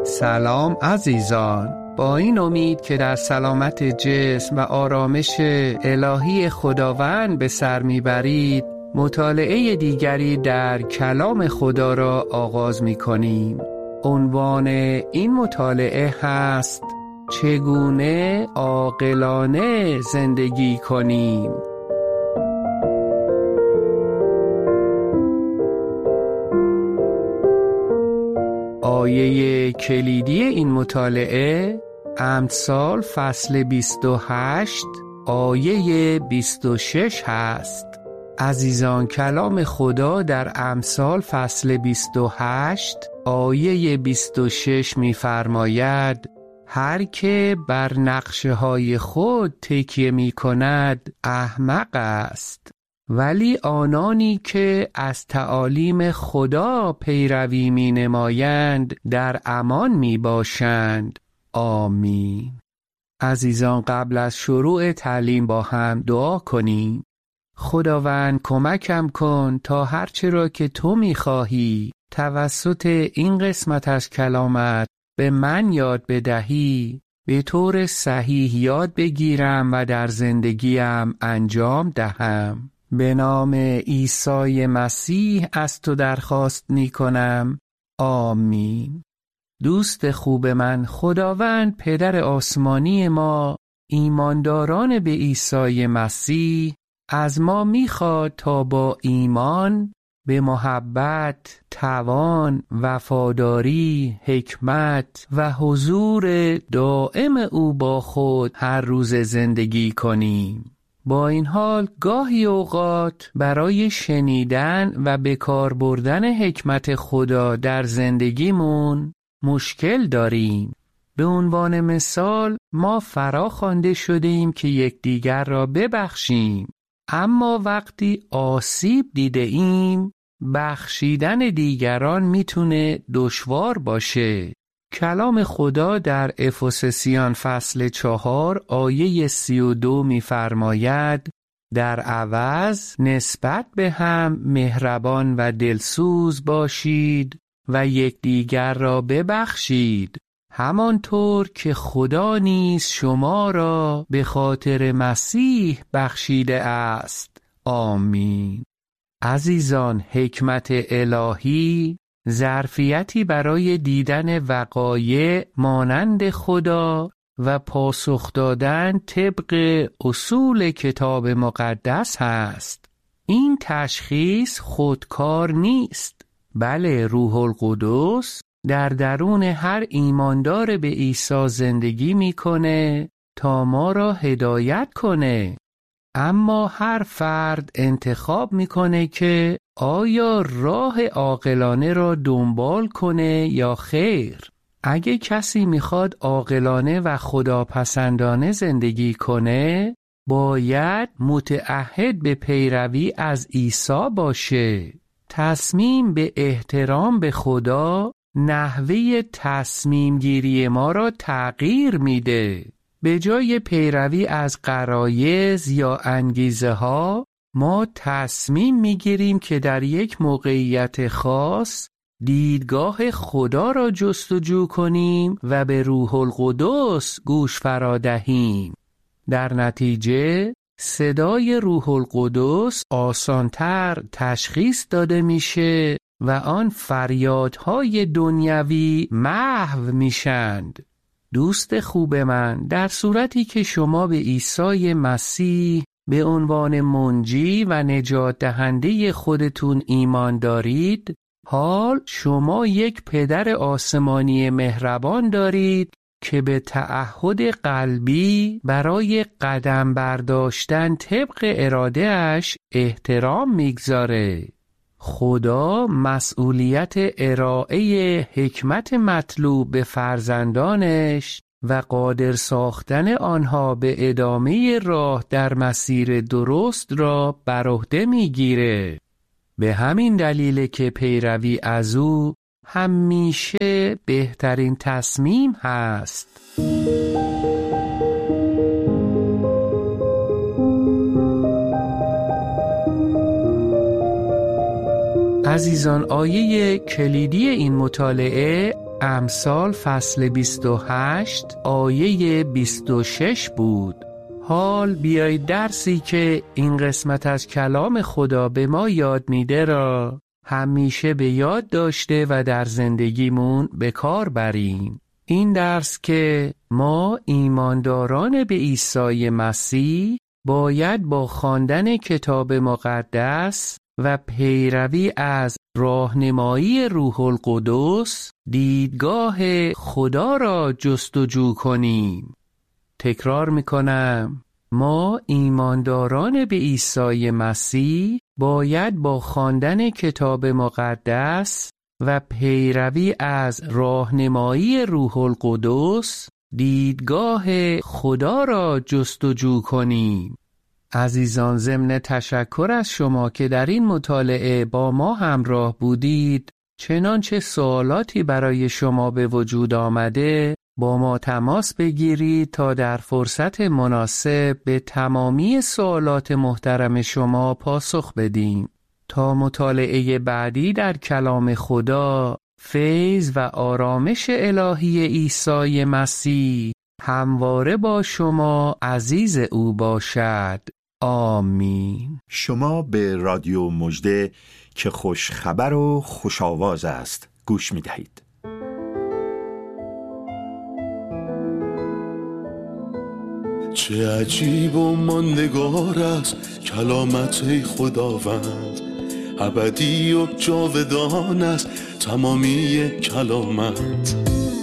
سلام عزیزان، با این امید که در سلامت جسم و آرامش الهی خداوند به سر میبرید، مطالعه دیگری در کلام خدا را آغاز میکنیم. عنوان این مطالعه هست چگونه عاقلانه زندگی کنیم. آیه کلیدی این مطالعه امثال فصل 28 آیه 26 هست. عزیزان، کلام خدا در امثال فصل 28 آیه 26 می‌فرماید هر که بر نقشه های خود تکیه می کند احمق است، ولی آنانی که از تعالیم خدا پیروی می نمایند در امان می باشند. آمین. عزیزان، قبل از شروع تعلیم با هم دعا کنیم. خداوند کمکم کن تا هرچه را که تو می خواهی توسط این قسمت از کلامت به من یاد بدهی به طور صحیح یاد بگیرم و در زندگیم انجام دهم. به نام عیسی مسیح از تو درخواست می کنم. آمین. دوست خوب من، خداوند پدر آسمانی ما ایمانداران به عیسی مسیح از ما میخواد تا با ایمان به محبت، توان، وفاداری، حکمت و حضور دائم او با خود هر روز زندگی کنیم. با این حال گاهی اوقات برای شنیدن و به کار بردن حکمت خدا در زندگیمون مشکل داریم. به عنوان مثال ما فرا خوانده شدیم که یکدیگر را ببخشیم، اما وقتی آسیب دیده ایم بخشیدن دیگران میتونه دشوار باشه. کلام خدا در افسسیان فصل 4 آیه 32 می‌فرماید در عوض نسبت به هم مهربان و دلسوز باشید و یکدیگر را ببخشید، همانطور که خدا نیز شما را به خاطر مسیح بخشیده است. آمین. عزیزان، حکمت الهی ظرفیتی برای دیدن وقایع مانند خدا و پاسخ دادن طبق اصول کتاب مقدس هست. این تشخیص خودکار نیست، بله روح القدس در درون هر ایماندار به عیسی زندگی میکنه تا ما را هدایت کنه. اما هر فرد انتخاب میکنه که آیا راه عاقلانه را دنبال کنه یا خیر. اگه کسی میخواد عاقلانه و خداپسندانه زندگی کنه، باید متعهد به پیروی از عیسی باشه. تصمیم به احترام به خدا نحوه تصمیم گیری ما را تغییر میده. به جای پیروی از غرایز یا انگیزه ها، ما تصمیم میگیریم که در یک موقعیت خاص دیدگاه خدا را جستجو کنیم و به روح القدس گوش فرا دهیم. در نتیجه صدای روح القدس آسانتر تشخیص داده میشه و آن فریادهای دنیوی محو میشند. دوست خوب من، در صورتی که شما به عیسی مسیح به عنوان منجی و نجات دهنده خودتون ایمان دارید، حال شما یک پدر آسمانی مهربان دارید که به تعهد قلبی برای قدم برداشتن طبق اراده اش احترام میگذاره. خدا مسئولیت ارائه حکمت مطلوب به فرزندانش و قادر ساختن آنها به ادامه راه در مسیر درست را بر عهده میگیره. به همین دلیل که پیروی از او همیشه بهترین تصمیم هست. عزیزان، آیه کلیدی این مطالعه امثال فصل 28 آیه 26 بود. حال بیایید درسی که این قسمت از کلام خدا به ما یاد میده را همیشه به یاد داشته و در زندگیمون به کار بریم. این درس که ما ایمانداران به عیسی مسیح باید با خواندن کتاب مقدس و پیروی از راهنمایی روح القدس دیدگاه خدا را جستجو کنیم. تکرار میکنم، ما ایمانداران به عیسی مسیح باید با خواندن کتاب مقدس و پیروی از راهنمایی روح القدس دیدگاه خدا را جستجو کنیم. عزیزان، ضمن تشکر از شما که در این مطالعه با ما همراه بودید، چنانچه سوالاتی برای شما به وجود آمده با ما تماس بگیرید تا در فرصت مناسب به تمامی سوالات محترم شما پاسخ بدیم. تا مطالعه بعدی در کلام خدا، فیض و آرامش الهی عیسی مسیح همواره با شما عزیز او باشد. آمین. شما به رادیو مژده که خوش خبر و خوش آواز است گوش می دهید. چه عجیب و ماندگار است کلامت خداوند، ابدی و جاودان است تمامی کلامت.